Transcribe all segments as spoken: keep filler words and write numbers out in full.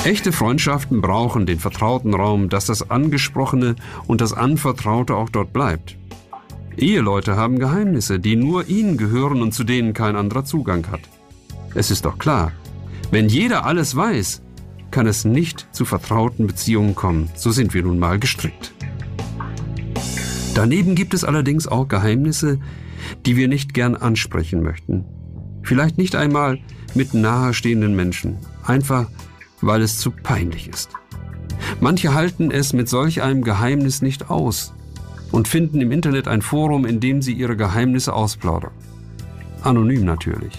Echte Freundschaften brauchen den vertrauten Raum, dass das Angesprochene und das Anvertraute auch dort bleibt. Eheleute haben Geheimnisse, die nur ihnen gehören und zu denen kein anderer Zugang hat. Es ist doch klar, wenn jeder alles weiß, kann es nicht zu vertrauten Beziehungen kommen. So sind wir nun mal gestrickt. Daneben gibt es allerdings auch Geheimnisse, die wir nicht gern ansprechen möchten. Vielleicht nicht einmal mit nahestehenden Menschen, einfach weil es zu peinlich ist. Manche halten es mit solch einem Geheimnis nicht aus und finden im Internet ein Forum, in dem sie ihre Geheimnisse ausplaudern. Anonym natürlich.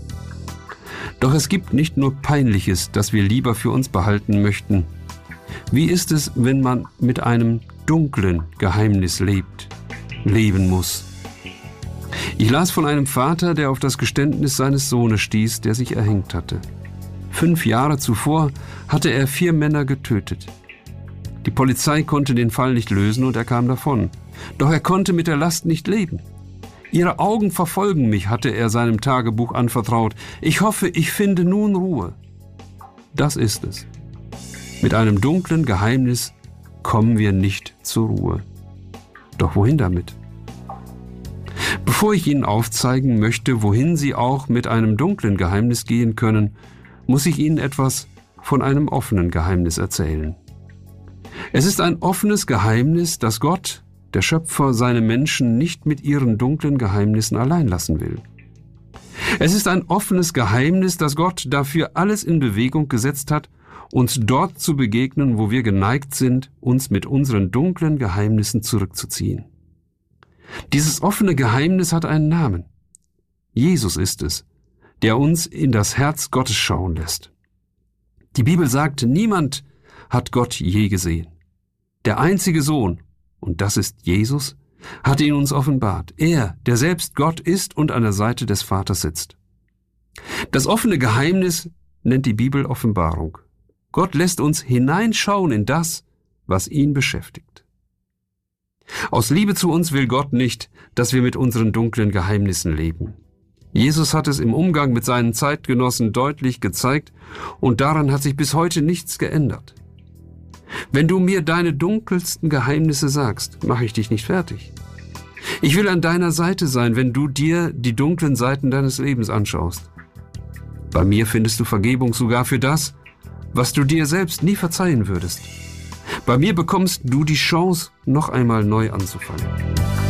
Doch es gibt nicht nur Peinliches, das wir lieber für uns behalten möchten. Wie ist es, wenn man mit einem dunklen Geheimnis lebt, leben muss? Ich las von einem Vater, der auf das Geständnis seines Sohnes stieß, der sich erhängt hatte. Fünf Jahre zuvor hatte er vier Männer getötet. Die Polizei konnte den Fall nicht lösen und er kam davon. Doch er konnte mit der Last nicht leben. Ihre Augen verfolgen mich, hatte er seinem Tagebuch anvertraut. Ich hoffe, ich finde nun Ruhe. Das ist es. Mit einem dunklen Geheimnis kommen wir nicht zur Ruhe. Doch wohin damit? Bevor ich Ihnen aufzeigen möchte, wohin Sie auch mit einem dunklen Geheimnis gehen können, muss ich Ihnen etwas von einem offenen Geheimnis erzählen. Es ist ein offenes Geheimnis, dass Gott, der Schöpfer, seine Menschen nicht mit ihren dunklen Geheimnissen allein lassen will. Es ist ein offenes Geheimnis, dass Gott dafür alles in Bewegung gesetzt hat, uns dort zu begegnen, wo wir geneigt sind, uns mit unseren dunklen Geheimnissen zurückzuziehen. Dieses offene Geheimnis hat einen Namen. Jesus ist es, der uns in das Herz Gottes schauen lässt. Die Bibel sagt, niemand hat Gott je gesehen. Der einzige Sohn, und das ist Jesus, hat ihn uns offenbart. Er, der selbst Gott ist und an der Seite des Vaters sitzt. Das offene Geheimnis nennt die Bibel Offenbarung. Gott lässt uns hineinschauen in das, was ihn beschäftigt. Aus Liebe zu uns will Gott nicht, dass wir mit unseren dunklen Geheimnissen leben. Jesus hat es im Umgang mit seinen Zeitgenossen deutlich gezeigt und daran hat sich bis heute nichts geändert. Wenn du mir deine dunkelsten Geheimnisse sagst, mache ich dich nicht fertig. Ich will an deiner Seite sein, wenn du dir die dunklen Seiten deines Lebens anschaust. Bei mir findest du Vergebung sogar für das, was du dir selbst nie verzeihen würdest. Bei mir bekommst du die Chance, noch einmal neu anzufangen.